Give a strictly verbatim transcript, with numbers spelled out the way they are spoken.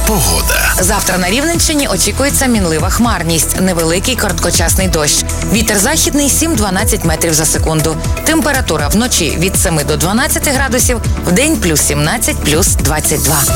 Погода. Завтра на Рівненщині очікується мінлива хмарність, невеликий короткочасний дощ. Вітер західний сім-дванадцять метрів за секунду. Температура вночі від семи до дванадцяти градусів, вдень плюс сімнадцять, плюс двадцять два.